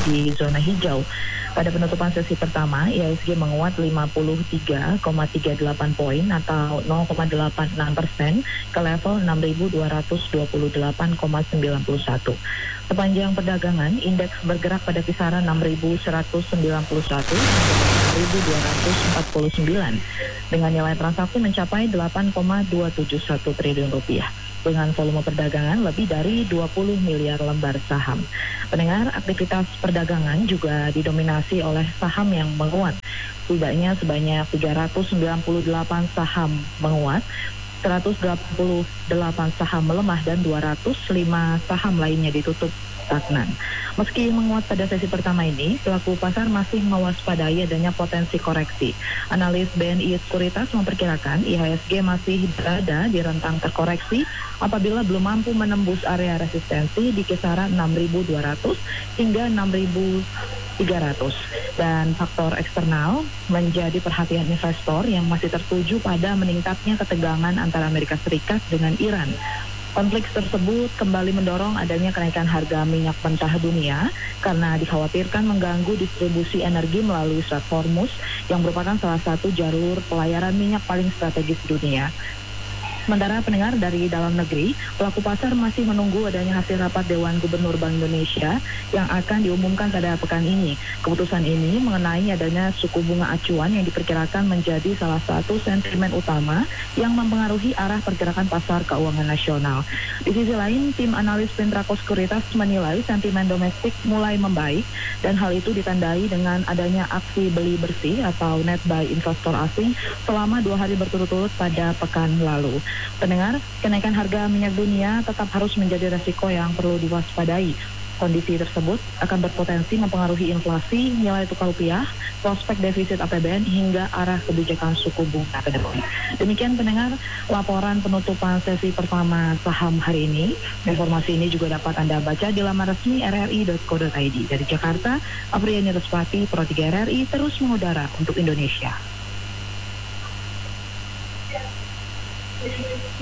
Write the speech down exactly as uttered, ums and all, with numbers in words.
di zona hijau. Pada penutupan sesi pertama, I H S G menguat lima puluh tiga koma tiga delapan poin atau nol koma delapan enam persen ke level enam ribu dua ratus dua puluh delapan koma sembilan satu. Sepanjang perdagangan, indeks bergerak pada kisaran enam ribu seratus sembilan puluh satu hingga enam ribu dua ratus empat puluh sembilan dengan nilai transaksi mencapai delapan koma dua tujuh satu triliun rupiah. Dengan volume perdagangan lebih dari dua puluh miliar lembar saham. Pendengar, aktivitas perdagangan juga didominasi oleh saham yang menguat. Setidaknya sebanyak tiga ratus sembilan puluh delapan saham menguat, seratus delapan puluh delapan saham melemah, dan dua ratus lima saham lainnya ditutup stagnan. Meski menguat pada sesi pertama ini, pelaku pasar masih mewaspadai adanya potensi koreksi. Analis B N I Sekuritas memperkirakan I H S G masih berada di rentang terkoreksi apabila belum mampu menembus area resistensi di kisaran enam ribu dua ratus hingga enam ribu tiga ratus. Dan faktor eksternal menjadi perhatian investor yang masih tertuju pada meningkatnya ketegangan antara Amerika Serikat dengan Iran. Konflik tersebut kembali mendorong adanya kenaikan harga minyak mentah dunia karena dikhawatirkan mengganggu distribusi energi melalui Strait Hormuz yang merupakan salah satu jalur pelayaran minyak paling strategis dunia. Sementara pendengar dari dalam negeri, pelaku pasar masih menunggu adanya hasil rapat Dewan Gubernur Bank Indonesia yang akan diumumkan pada pekan ini. Keputusan ini mengenai adanya suku bunga acuan yang diperkirakan menjadi salah satu sentimen utama yang mempengaruhi arah pergerakan pasar keuangan nasional. Di sisi lain, tim analis Pintrako Sekuritas menilai sentimen domestik mulai membaik dan hal itu ditandai dengan adanya aksi beli bersih atau net buy investor asing selama dua hari berturut-turut pada pekan lalu. Pendengar, kenaikan harga minyak dunia tetap harus menjadi resiko yang perlu diwaspadai. Kondisi tersebut akan berpotensi mempengaruhi inflasi, nilai tukar rupiah, prospek defisit A P B N hingga arah kebijakan suku bunga ke depan. Demikian pendengar, laporan penutupan sesi pertama saham hari ini. Informasi ini juga dapat Anda baca di laman resmi r r i dot co dot i d. Dari Jakarta, Apriyani Respati, Pro tiga R R I terus mengudara untuk Indonesia.